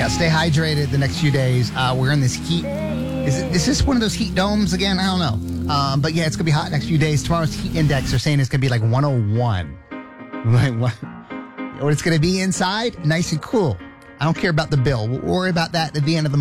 Yeah, stay hydrated the next few days. We're in this heat. Is this one of those heat domes again? I don't know. But yeah, it's going to be hot next few days. Tomorrow's heat index, they're saying it's going to be like 101. Like what? What it's going to be inside? Nice and cool. I don't care about the bill. We'll worry about that at the end of the month.